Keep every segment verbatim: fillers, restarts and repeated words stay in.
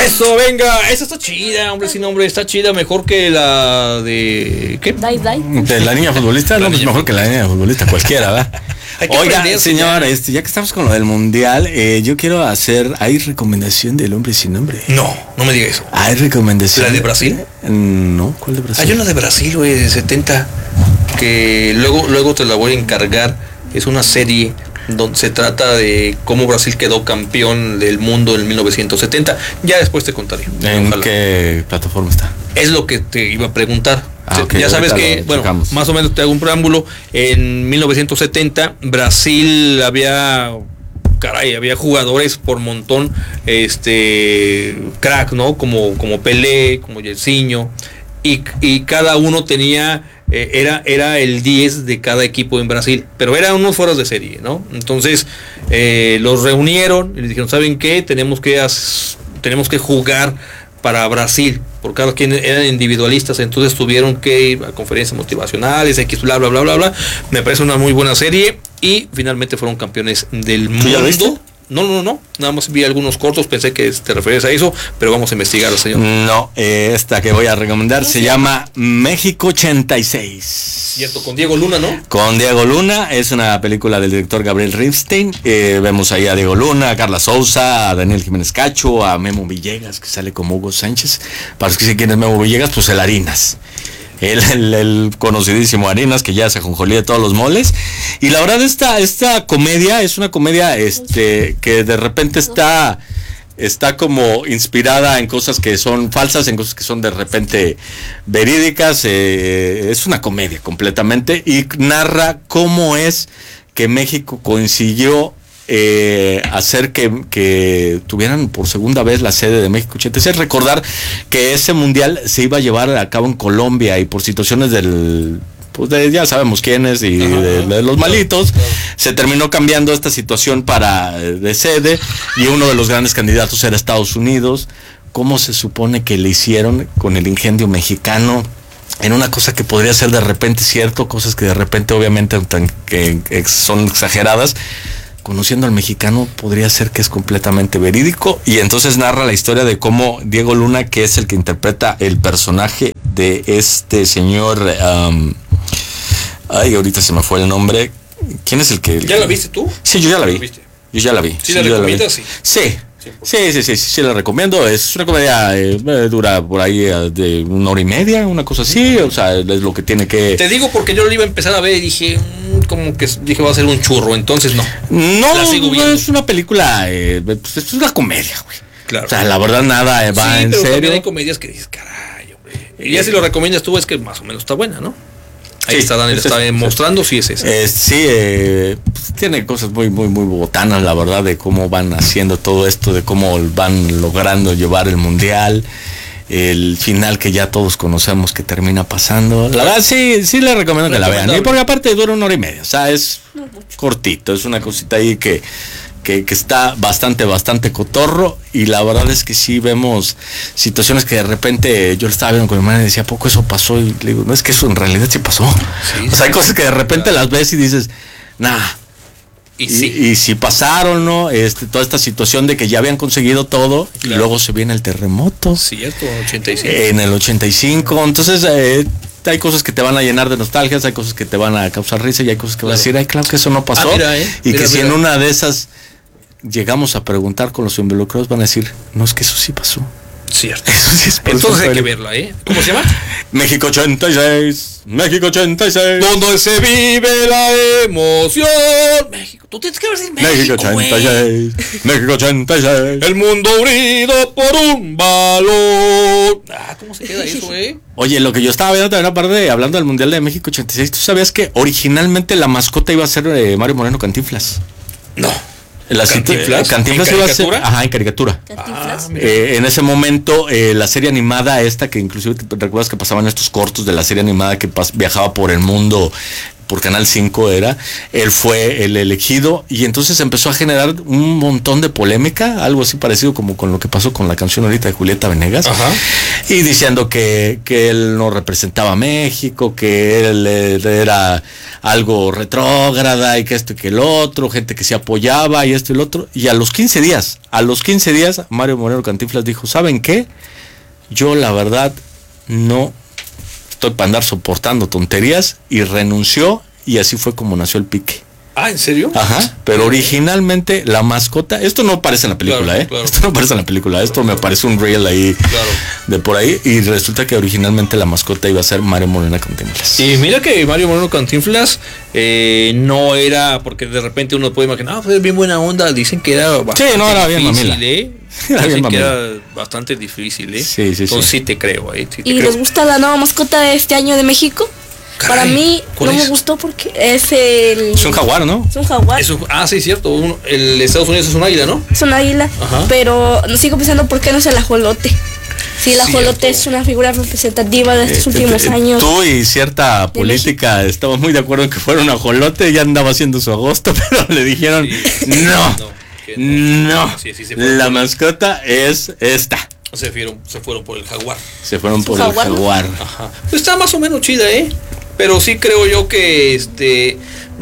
Eso, venga, esa está chida, hombre, sin nombre, está chida, mejor que la de... ¿Qué? Dai, dai. De la niña futbolista, La no, pues niña mejor que la niña futbolista, cualquiera, ¿verdad? Oiga, señor, este, ya que estamos con lo del mundial, eh, yo quiero hacer, ¿hay recomendación del hombre sin nombre? No, no me diga eso. ¿Hay recomendación? ¿La de Brasil? No, ¿cuál de Brasil? Hay una de Brasil, güey, de setenta, que luego, luego te la voy a encargar. Es una serie donde se trata de cómo Brasil quedó campeón del mundo en mil novecientos setenta. Ya después te contaré. ¿En Ojalá. qué plataforma está? Es lo que te iba a preguntar. Ah, okay, ya sabes ahorita que, lo bueno, checamos. más o menos te hago un preámbulo. En mil novecientos setenta, Brasil había, caray, había jugadores por montón, este, crack, ¿no? Como, como Pelé, como Jairzinho, y, y cada uno tenía, eh, era, era el diez de cada equipo en Brasil, pero eran unos fueros de serie, ¿no? Entonces, eh, los reunieron y les dijeron, ¿saben qué? Tenemos que, as, tenemos que jugar para Brasil, porque cada quien eran individualistas, entonces tuvieron que ir a conferencias motivacionales, X, bla, bla, bla, bla, bla. Me parece una muy buena serie y finalmente fueron campeones del mundo. ¿Ya viste? No, no, no, nada más vi algunos cortos, pensé que te referías a eso, pero vamos a investigar, señor. No, eh, esta que voy a recomendar se llama México ochenta y seis. Cierto, con Diego Luna, ¿no? Con Diego Luna, es una película del director Gabriel Ripstein. Eh, vemos ahí a Diego Luna, a Carla Souza, a Daniel Jiménez Cacho, a Memo Villegas, que sale como Hugo Sánchez. Para los que se quieren Memo Villegas, pues el Harinas. El, el, el conocidísimo Harinas, que ya se ajonjolía de todos los moles. Y la verdad, esta, esta comedia es una comedia este, que de repente está, está como inspirada en cosas que son falsas, en cosas que son de repente verídicas. Eh, es una comedia completamente y narra cómo es que México consiguió Eh, hacer que, que tuvieran por segunda vez la sede de México ochenta y seis. Recordar que ese mundial se iba a llevar a cabo en Colombia y por situaciones del, pues de, ya sabemos quiénes y de, de los malitos, se terminó cambiando esta situación para de sede y uno de los grandes candidatos era Estados Unidos. ¿Cómo se supone que le hicieron con el ingenio mexicano? En una cosa que podría ser de repente cierto, cosas que de repente obviamente tan, que, que son exageradas. Conociendo al mexicano podría ser que es completamente verídico y entonces narra la historia de cómo Diego Luna, que es el que interpreta el personaje de este señor, um, ay, ahorita se me fue el nombre. ¿Quién es el que? El ¿Ya que, la viste tú? Sí, yo ya la vi. Yo ya la vi. ¿Sí, sí la recomiendas? Sí. Sí. Sí, sí, sí, sí, sí, la recomiendo. Es una comedia, eh, dura por ahí eh, de una hora y media, una cosa así, o sea, es lo que tiene que... Te digo porque yo lo iba a empezar a ver y dije, mmm, como que dije va a ser un churro, entonces no. No, la sigo viendo. No es una película, eh, pues, es una comedia, güey. Claro. O sea, la verdad nada eh, va sí, en pero serio. También hay comedias que dices, caray, hombre. Y ya si lo recomiendas tú es que más o menos está buena, ¿no? Ahí Sí, está Daniel, es, está es, mostrando si es esa. Eh, sí, eh, pues, tiene cosas muy, muy, muy botanas, la verdad, de cómo van haciendo todo esto, de cómo van logrando llevar el mundial, el final que ya todos conocemos que termina pasando. La verdad, sí, sí le recomiendo que la vean. Y porque aparte dura una hora y media, o sea, es cortito, es una cosita ahí que... Que, que está bastante, bastante cotorro y la verdad es que sí vemos situaciones que de repente yo le estaba viendo con mi hermana y decía, ¿a poco eso pasó? Y le digo, no, es que eso en realidad sí pasó. Sí, o sea, sí, hay cosas que de repente claro. las ves y dices, nah. Y, sí. y, y si pasaron, ¿no? Este, toda esta situación de que ya habían conseguido todo claro. y luego se viene el terremoto. Cierto, ochenta y cinco. En el ochenta y cinco, entonces... Eh, hay cosas que te van a llenar de nostalgias, hay cosas que te van a causar risa y hay cosas que claro. van a decir, ay, claro que eso no pasó. Ah, mira, eh. Y mira, que si mira. en una de esas llegamos a preguntar con los involucrados, van a decir, no, es que eso sí pasó. Cierto. Eso sí es por Entonces eso, hay que verla, ¿eh? ¿Cómo se llama? México ochenta y seis. México ochenta y seis. Donde se vive la emoción. México. Tú tienes que decir México. México ochenta y seis. Wey. México ochenta y seis. El mundo unido por un balón. Ah, ¿cómo se queda eso, eh? Oye, lo que yo estaba viendo también, aparte, hablando del Mundial de México ochenta y seis, ¿tú sabías que originalmente la mascota iba a ser eh, Mario Moreno Cantinflas? No. La Cantinflas, Cantinflas ¿En iba caricatura? a ser, ajá, en caricatura. Cantinflas. Ah, eh, en ese momento, eh, la serie animada esta, que inclusive te recuerdas que pasaban estos cortos de la serie animada que pas, viajaba por el mundo por Canal cinco era, él fue el elegido y entonces empezó a generar un montón de polémica, algo así parecido como con lo que pasó con la canción ahorita de Julieta Venegas. Ajá. Y diciendo que, que él no representaba a México, que él era algo retrógrada y que esto y que el otro, gente que se apoyaba y esto y el otro, y a los quince días, a los quince días Mario Moreno Cantinflas dijo, ¿saben qué? Yo la verdad no estoy para andar soportando tonterías, y renunció, y así fue como nació el pique. Ah, ¿en serio? Ajá, pero originalmente la mascota, esto no aparece en la película, claro, ¿eh? Claro. Esto no aparece en la película, esto claro, me aparece un reel ahí, claro, de por ahí, y resulta que originalmente la mascota iba a ser Mario Moreno Cantinflas. Y mira que Mario Moreno Cantinflas eh, no era, porque de repente uno puede imaginar, ah, pues bien buena onda, dicen que era bastante sí, no, era bien difícil, mamila. ¿eh? Era dicen que era bastante difícil, ¿eh? Sí, sí, Entonces sí. sí te creo, ¿eh? Sí te ¿Y creo. les gusta la nueva mascota de este año de México? Caray, para mí no es? me gustó porque es el... Es un jaguar, ¿no? Es un jaguar. Es un, ah, sí, cierto. Un, el Estados Unidos es un águila, ¿no? Es un águila. Ajá. Pero no sigo pensando por qué no es el ajolote. Sí, el ajolote es una figura representativa de estos eh, últimos eh, años. Tú y cierta política estamos muy de acuerdo en que fuera un ajolote, ya andaba haciendo su agosto, pero le dijeron, sí. no, no, no, no. Sí, sí, la mascota es esta. Se fueron, se fueron por el jaguar. Se fueron por jaguar, el jaguar. Ajá. Está más o menos chida, ¿eh? Pero sí creo yo que este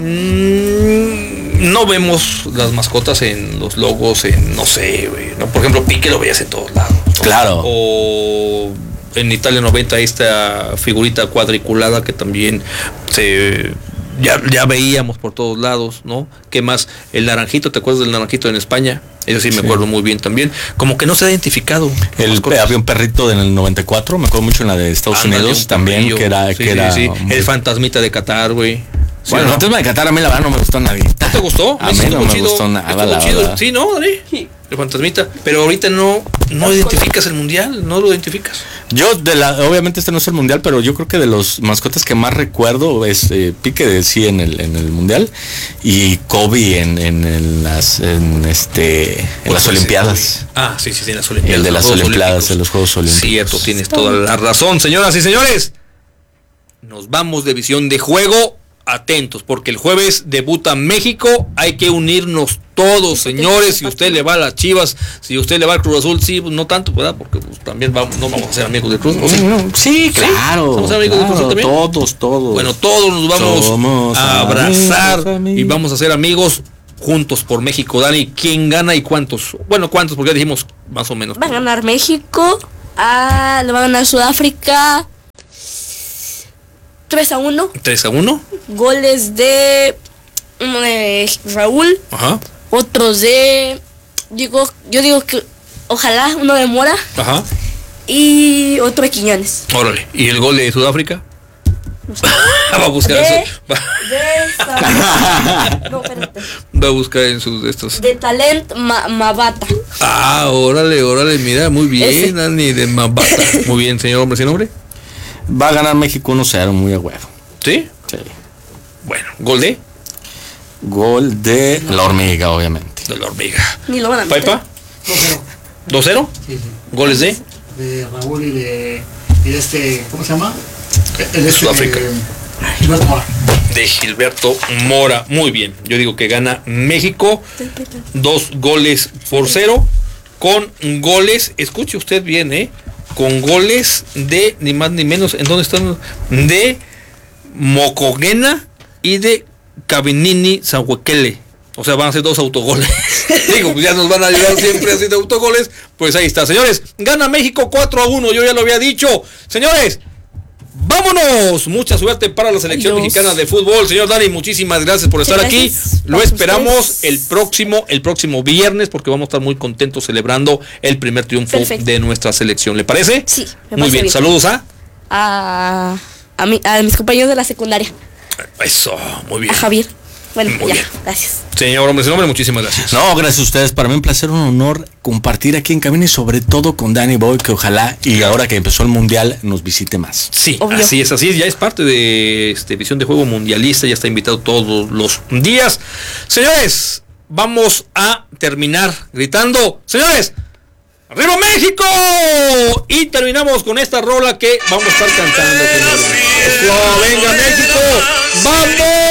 mmm, no vemos las mascotas en los logos, en no sé, güey, ¿no? Por ejemplo, Pique lo veías en todos lados, ¿no? Claro. O en Italia noventa esta figurita cuadriculada que también se ya, ya veíamos por todos lados, ¿no? ¿Qué más? El naranjito, ¿te acuerdas del naranjito en España? Eso sí me sí. acuerdo muy bien también. Como que no se ha identificado. El, había un perrito en el noventa y cuatro, me acuerdo mucho en la de Estados Ándale, Unidos también, perrillo. que era... Sí, que sí, era sí. Muy... El fantasmita de Qatar, güey. Sí, bueno, el fantasma de Qatar a mí la verdad no me gustó nadie. ¿No te gustó? A mí no me chido, gustó nada, la chido. verdad. Sí, ¿no, Adri? Sí. El fantasmita. Pero ahorita no, no identificas el mundial, no lo identificas. Yo, de la, obviamente este no es el mundial, pero yo creo que de los mascotas que más recuerdo es eh, Pique de sí en el, en el mundial y Kobe en, en, en las en este en las olimpiadas. Ah, sí, sí, sí, en las olimpiadas. El de las olimpiadas, en los Juegos Olímpicos. Cierto, tienes toda la razón, señoras y señores. Nos vamos de visión de juego. Atentos, porque el jueves debuta México, hay que unirnos todos, señores. Si usted le va a las Chivas, si usted le va al Cruz Azul, sí, pues no tanto, ¿verdad? Porque pues, también vamos, no vamos a ser amigos del Cruz Azul. ¿Sí? No, sí, claro. ¿Vamos a ser amigos claro, del Cruz Azul también? Todos, todos. Bueno, todos nos vamos Somos a abrazar amigos, amigos. Y vamos a ser amigos juntos por México. Dani, ¿quién gana y cuántos? Bueno, ¿cuántos? Porque ya dijimos más o menos. Va a ganar México, ah, le va a ganar Sudáfrica. tres a uno. tres a uno. Goles de, de Raúl. Ajá. Otros de. Digo, yo digo que ojalá uno de Mora. Ajá. Y otro de Quiñones. Órale. ¿Y el gol de Sudáfrica? No sé. Va a buscar de, eso. Va. De esta. No, espérate. Va a buscar en sus de estos. De Talent Ma, Mabata. Ah, órale, órale, mira, muy bien, Ese. Dani, de Mabata. Muy bien, señor hombre sin nombre. Va a ganar México uno cero, muy a huevo. ¿Sí? Sí. Bueno, ¿gol de? Gol de la hormiga, obviamente. De la hormiga. Ni lo van a meter. ¿Paipa? dos cero. ¿dos cero? Sí, sí. ¿Goles de? De Raúl y de, y de este, ¿cómo se llama? El de Sudáfrica. De Gilberto Mora. De Gilberto Mora. Muy bien. Yo digo que gana México. Dos goles por cero. Con goles, escuche usted bien, ¿eh? Con goles de, ni más ni menos, ¿en dónde están? De Mocoguena y de Cabinini Zahuequele. O sea, van a ser dos autogoles. Digo, pues ya nos van a ayudar siempre así de autogoles. Pues ahí está, señores. Gana México cuatro a uno, yo ya lo había dicho. Señores, vámonos. Mucha suerte para la selección Adiós. mexicana de fútbol. Señor Dani, muchísimas gracias por estar gracias. aquí. Lo esperamos ustedes. el próximo, el próximo viernes, porque vamos a estar muy contentos celebrando el primer triunfo Perfecto. de nuestra selección. ¿Le parece? Sí. Me muy bien. bien. Saludos a a, a, mi, a mis compañeros de la secundaria. Eso, muy bien. A Javier. Bueno, muy ya, bien. gracias. Señor hombre, sin nombre, muchísimas gracias. No, gracias a ustedes. Para mí un placer, un honor compartir aquí en Cabina y sobre todo con Danny Boy, que ojalá y ahora que empezó el mundial nos visite más. Sí, Obvio. así es, así es. Ya es parte de este visión de juego mundialista, ya está invitado todos los días. Señores, vamos a terminar gritando, señores, ¡arriba México! Y terminamos con esta rola que vamos a estar cantando. Señores. Eso, venga México, vamos.